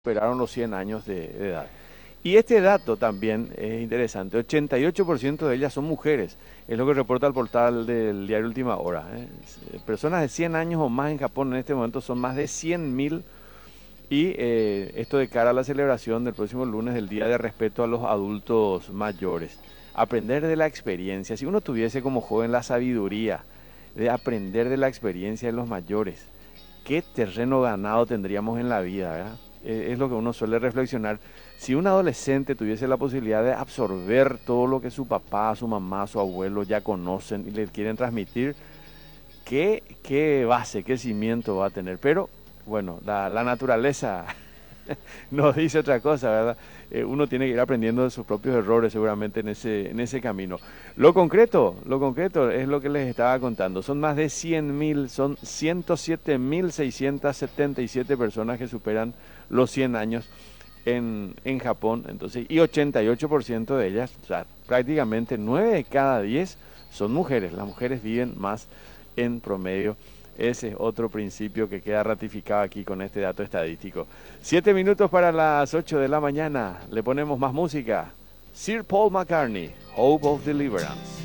superaron los 100 años de edad. Y este dato también es interesante, 88% de ellas son mujeres, es lo que reporta el portal del diario Última Hora. Personas de 100 años o más en Japón en este momento son más de 100.000 y esto de cara a la celebración del próximo lunes del Día de Respeto a los Adultos Mayores. Aprender de la experiencia, si uno tuviese como joven la sabiduría de aprender de la experiencia de los mayores, qué terreno ganado tendríamos en la vida, ¿verdad? Es lo que uno suele reflexionar. Si un adolescente tuviese la posibilidad de absorber todo lo que su papá, su mamá, su abuelo ya conocen y le quieren transmitir, qué base, qué cimiento va a tener. Pero bueno, la naturaleza nos dice otra cosa, ¿verdad? Uno tiene que ir aprendiendo de sus propios errores seguramente en ese camino. Lo concreto es lo que les estaba contando. Son más de 100.000, son 107.677 personas que superan los 100 años en Japón. Entonces, y 88% de ellas, o sea, prácticamente 9 de cada 10 son mujeres. Las mujeres viven más en promedio. Ese es otro principio que queda ratificado aquí con este dato estadístico. 7 minutos para las 8 de la mañana. Le ponemos más música. Sir Paul McCartney, Hope of Deliverance.